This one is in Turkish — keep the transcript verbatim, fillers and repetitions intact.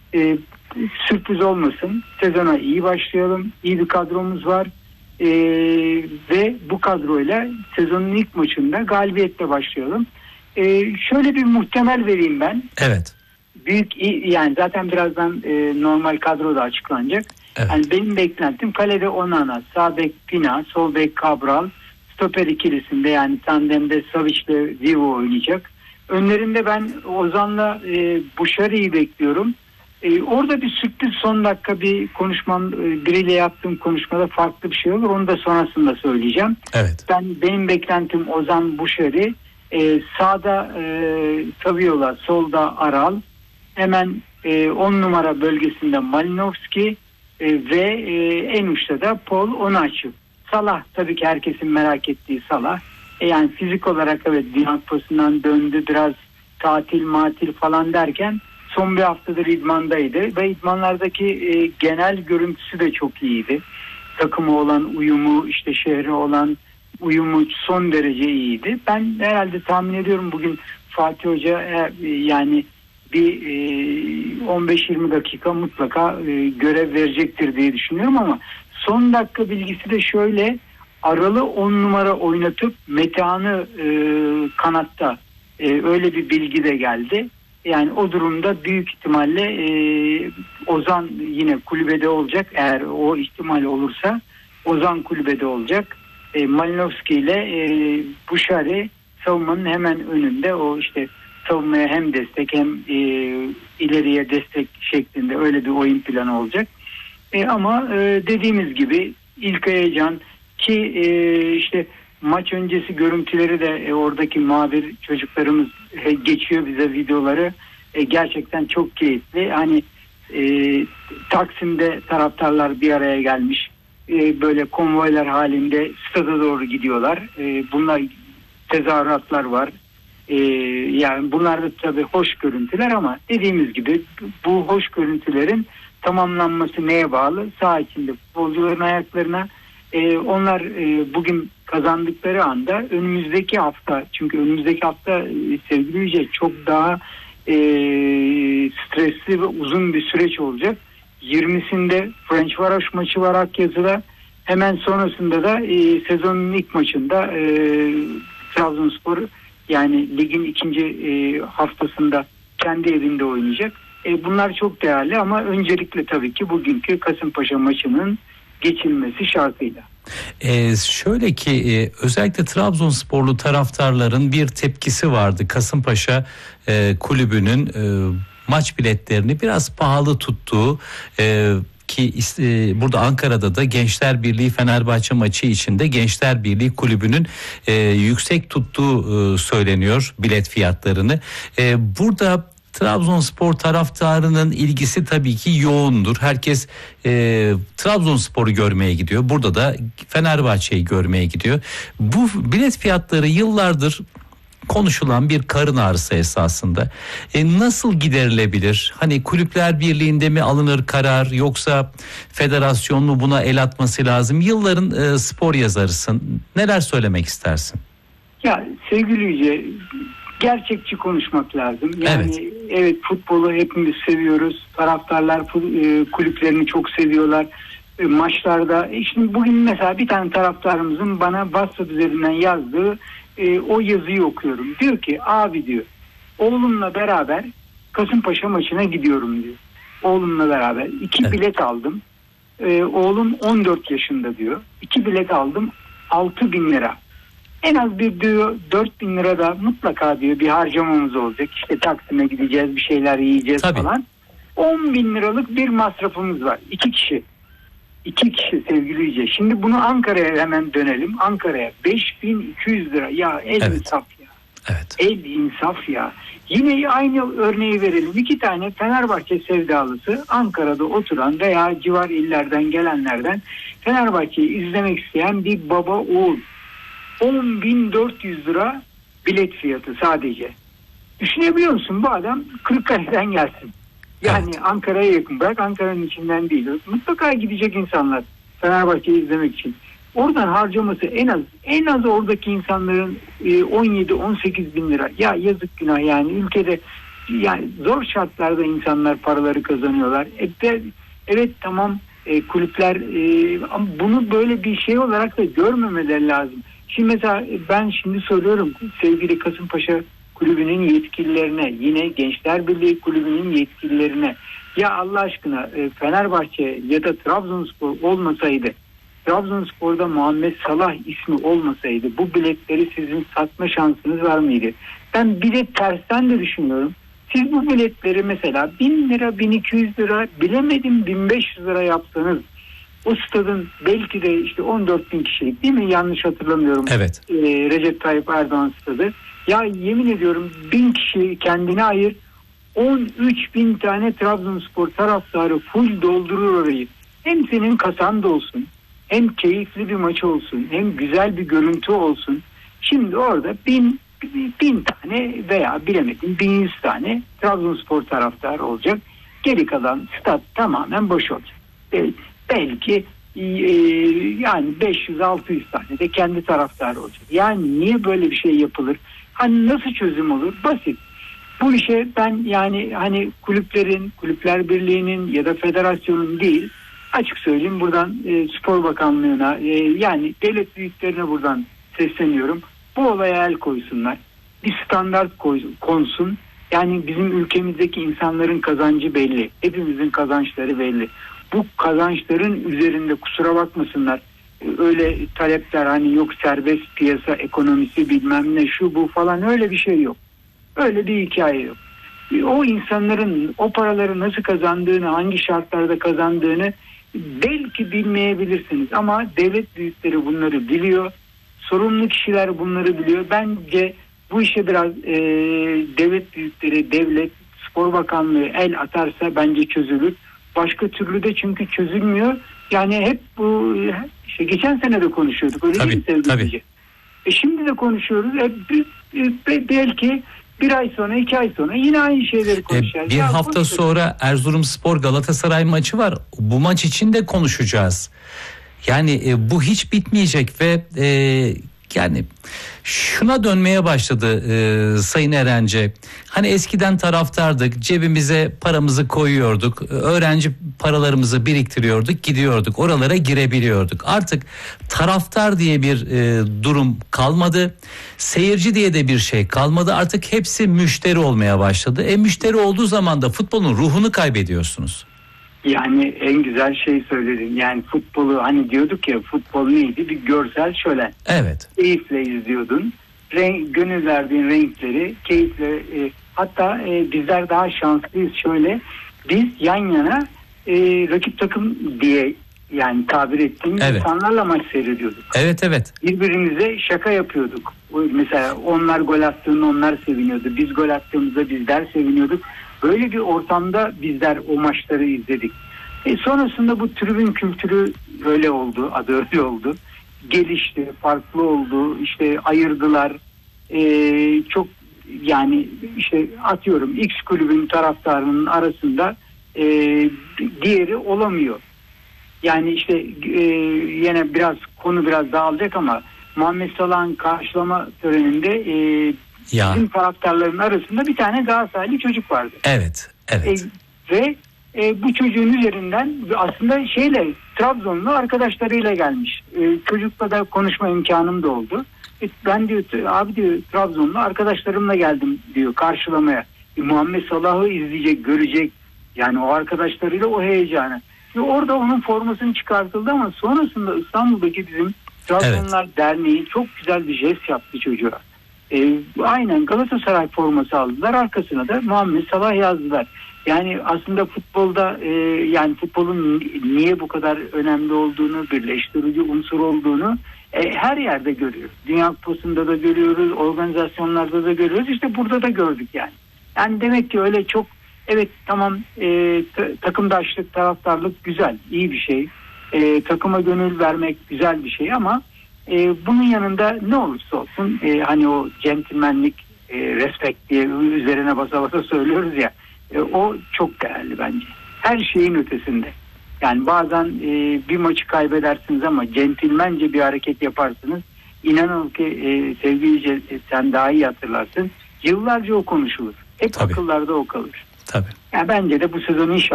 e, sürpriz olmasın. Sezona iyi başlayalım. İyi bir kadromuz var. E, ve bu kadroyla sezonun ilk maçında galibiyetle başlayalım. E, şöyle bir muhtemel vereyim ben. Evet. Büyük, yani zaten birazdan e, normal kadro da açıklanacak. Evet. Yani benim beklentim kalede Onana, sağ bek Pina, sol bek Cabral, stoper ikilisinde yani tandemde Savic ile Vivo oynayacak. Önlerinde ben Ozan'la e, Buşari'yi bekliyorum. E, orada bir sürpriz son dakika bir konuşmam, e, biriyle yaptığım konuşmada farklı bir şey olur. Onu da sonrasında söyleyeceğim. Evet. Ben benim beklentim Ozan, Buşari, e, sağda e, Saviola, solda Aral, hemen e, on numara bölgesinde Malinovski e, ve e, en uçta da Paul Onaçu. Salah tabii ki herkesin merak ettiği Salah. E, yani fizik olarak evet Dünya Kupası'ndan döndü, biraz tatil matil falan derken son bir haftadır idmandaydı ve idmanlardaki e, genel görüntüsü de çok iyiydi. Takımı olan uyumu, işte şehre olan uyumu son derece iyiydi. Ben herhalde tahmin ediyorum bugün Fatih Hoca e, yani bir e, on beş yirmi dakika mutlaka e, görev verecektir diye düşünüyorum ama son dakika bilgisi de şöyle: Aral'ı on numara oynatıp Metehan'ı e, kanatta, e, öyle bir bilgi de geldi. Yani o durumda büyük ihtimalle e, Ozan yine kulübede olacak. Eğer o ihtimal olursa Ozan kulübede olacak. E, Malinovski ile e, Buşari savunmanın hemen önünde. O işte savunmaya hem destek hem e, ileriye destek şeklinde öyle bir oyun planı olacak. E, ama e, dediğimiz gibi ilk heyecan ki e, işte maç öncesi görüntüleri de e, oradaki muhabir çocuklarımız e, geçiyor bize videoları. E, gerçekten çok keyifli. Hani e, Taksim'de taraftarlar bir araya gelmiş. E, böyle konvoylar halinde stada doğru gidiyorlar. E, bunlar tezahüratlar var. E, yani bunlar da tabii hoş görüntüler ama dediğimiz gibi bu hoş görüntülerin tamamlanması neye bağlı? Saha içinde futbolcuların ayaklarına. Ee, onlar e, bugün kazandıkları anda önümüzdeki hafta, çünkü önümüzdeki hafta e, sevgili Yüce çok daha e, stresli ve uzun bir süreç olacak. yirmisinde Ferencvaros maçı var Akyazı'da. Hemen sonrasında da e, sezonun ilk maçında e, Trabzonspor yani ligin ikinci e, haftasında kendi evinde oynayacak. E, bunlar çok değerli ama öncelikle tabii ki bugünkü Kasımpaşa maçının geçilmesi şartıyla. Ee, şöyle ki e, özellikle Trabzonsporlu taraftarların bir tepkisi vardı. Kasımpaşa e, kulübünün e, maç biletlerini biraz pahalı tuttuğu e, ki e, burada Ankara'da da Gençler Birliği Fenerbahçe maçı içinde Gençler Birliği kulübünün e, yüksek tuttuğu e, söyleniyor bilet fiyatlarını. E, burada Trabzonspor taraftarının ilgisi tabii ki yoğundur. Herkes e, Trabzonspor'u görmeye gidiyor. Burada da Fenerbahçe'yi görmeye gidiyor. Bu bilet fiyatları yıllardır konuşulan bir karın ağrısı esasında. E, nasıl giderilebilir? Hani Kulüpler Birliği'nde mi alınır karar, yoksa federasyon mu buna el atması lazım? Yılların e, spor yazarısın. Neler söylemek istersin? Ya sevgili Yüce, gerçekçi konuşmak lazım. Yani evet, evet futbolu hepimiz seviyoruz. Taraftarlar kulüplerini çok seviyorlar. Maçlarda şimdi bugün mesela bir tane taraftarımızın bana WhatsApp üzerinden yazdığı e, o yazıyı okuyorum. Diyor ki abi diyor, oğlumla beraber Kasımpaşa maçına gidiyorum diyor. Oğlumla beraber iki evet. bilet aldım. E, oğlum on dört yaşında diyor. İki bilet aldım, altı bin lira. En az bir diyor dört bin lira da mutlaka diyor bir harcamamız olacak. İşte Taksim'e gideceğiz, bir şeyler yiyeceğiz Tabii. falan. on bin liralık bir masrafımız var. İki kişi. İki kişi sevgili Yüce. Şimdi bunu Ankara'ya hemen dönelim. Ankara'ya beş bin iki yüz lira. Ya el evet. insaf ya. Evet. El insaf ya. Yine aynı örneği verelim. İki tane Fenerbahçe sevdalısı Ankara'da oturan veya civar illerden gelenlerden Fenerbahçe'yi izlemek isteyen bir baba oğul. on bin dört yüz lira bilet fiyatı sadece. Düşünebiliyor musun? Bu adam Kırıkkale'den gelsin. Yani evet. Ankara'ya yakın, bırak Ankara'nın içinden değil. Mutlaka gidecek insanlar Fenerbahçe'yi izlemek için. Oradan harcaması en az en az oradaki insanların on yedi on sekiz bin lira. Ya yazık günah yani. Ülkede yani zor şartlarda insanlar paraları kazanıyorlar. E de, evet tamam e, kulüpler e, ama bunu böyle bir şey olarak da görmemeleri lazım. Şimdi mesela ben şimdi soruyorum sevgili Kasımpaşa Kulübü'nün yetkililerine, yine Gençler Birliği Kulübü'nün yetkililerine, ya Allah aşkına e, Fenerbahçe ya da Trabzonspor olmasaydı, Trabzonspor'da Muhammed Salah ismi olmasaydı bu biletleri sizin satma şansınız var mıydı? Ben bir de tersten de düşünüyorum. Siz bu biletleri mesela bin lira, bin iki yüz lira, bilemedim bin beş yüz lira yapsanız, o stadın belki de işte on dört bin kişilik, değil mi? Yanlış hatırlamıyorum. Evet. Ee, Recep Tayyip Erdoğan stadı. Ya yemin ediyorum bin kişi kendine ayır, on üç bin tane Trabzonspor taraftarı full doldurur orayı. Hem senin kasan da olsun, hem keyifli bir maç olsun, hem güzel bir görüntü olsun. Şimdi orada bin, bin tane veya bilemedim bin yüz tane Trabzonspor taraftarı olacak. Geri kalan stat tamamen boş olacak. Belki, belki e, yani beş yüz altı yüz tane de kendi taraftarı olacak. Yani niye böyle bir şey yapılır? Hani nasıl çözüm olur? Basit. Bu işe ben yani hani kulüplerin, Kulüpler Birliği'nin ya da federasyonun değil, açık söyleyeyim buradan e, Spor Bakanlığı'na e, yani devlet büyüklerine buradan sesleniyorum. Bu olaya el koysunlar. Bir standart koy, konsun. Yani bizim ülkemizdeki insanların kazancı belli. Hepimizin kazançları belli. Bu kazançların üzerinde kusura bakmasınlar. Öyle talepler hani yok serbest piyasa ekonomisi bilmem ne şu bu falan, öyle bir şey yok. Öyle bir hikaye yok. O insanların o paraları nasıl kazandığını, hangi şartlarda kazandığını belki bilmeyebilirsiniz ama devlet büyükleri bunları biliyor. Sorumlu kişiler bunları biliyor. Bence bu işe biraz e, devlet büyükleri, devlet, Spor Bakanlığı el atarsa bence çözülür. Başka türlü de çünkü çözülmüyor. Yani hep bu işte geçen sene de konuşuyorduk. Öyle tabii, değil mi sevgili tabii. Ece? E şimdi de konuşuyoruz. E, b- belki bir ay sonra, iki ay sonra yine aynı şeyleri konuşacağız. E, bir ya, hafta konuşalım. sonra Erzurumspor Galatasaray maçı var. Bu maç için de konuşacağız. Yani e, bu hiç bitmeyecek ve e, yani şuna dönmeye başladı e, Sayın Erence. Hani eskiden taraftardık, cebimize paramızı koyuyorduk, öğrenci paralarımızı biriktiriyorduk, gidiyorduk, oralara girebiliyorduk. Artık taraftar diye bir e, durum kalmadı, seyirci diye de bir şey kalmadı. Artık hepsi müşteri olmaya başladı. E müşteri olduğu zaman da futbolun ruhunu kaybediyorsunuz. Yani en güzel şey söyledin. Yani futbolu hani diyorduk ya, futbol neydi? Bir görsel şölen. Evet. Keyifle izliyordun. Renk, gönül verdiğin renkleri keyifle e, hatta e, bizler daha şanslıyız şöyle. Biz yan yana e, rakip takım diye yani tabir ettiğimiz evet. insanlarla maç seyrediyorduk. Evet evet. Birbirimize şaka yapıyorduk. Mesela onlar gol attığında onlar seviniyordu. Biz gol attığımızda bizler seviniyorduk. Böyle bir ortamda bizler o maçları izledik. E sonrasında bu tribün kültürü öyle oldu, adı öyle oldu. Gelişti, farklı oldu, işte ayırdılar. E, çok yani işte atıyorum X kulübün taraftarının arasında e, diğeri olamıyor. Yani işte e, yine biraz konu biraz dağılacak ama Muhammed Salah'ın karşılama töreninde e, ya. bizim taraftarların arasında bir tane Galatasaraylı çocuk vardı. Evet, evet. E, ve e, bu çocuğun üzerinden aslında şeyle Trabzonlu arkadaşlarıyla gelmiş. E, çocukla da konuşma imkanım da oldu. E, ben diyor abi diyor Trabzonlu arkadaşlarımla geldim diyor karşılamaya. E, Muhammed Salah'ı izleyecek, görecek. Yani o arkadaşlarıyla o heyecanı. E, orada onun formasını çıkartıldı ama sonrasında İstanbul'daki bizim Trabzonlar evet. Derneği çok güzel bir jest yaptı çocuğa. E, aynen Galatasaray forması aldılar, arkasına da Muhammed Salah yazdılar. Yani aslında futbolda e, yani futbolun niye bu kadar önemli olduğunu, birleştirici unsur olduğunu e, her yerde görüyoruz. Dünya Kupası'nda da görüyoruz, organizasyonlarda da görüyoruz. İşte burada da gördük yani. Yani demek ki öyle çok evet tamam e, t- takımdaşlık, taraftarlık güzel, iyi bir şey. E, takıma gönül vermek güzel bir şey ama e, bunun yanında ne olursa olsun e, hani o centilmenlik, e, respect diye üzerine basa basa söylüyoruz ya, e, o çok değerli bence. Her şeyin ötesinde. Yani bazen e, bir maçı kaybedersiniz ama centilmence bir hareket yaparsınız. İnanın ki e, sevgili sen daha iyi hatırlarsın. Yıllarca o konuşulur. Hep Tabii. akıllarda o kalır. Tabii. Yani bence de bu sezon inşallah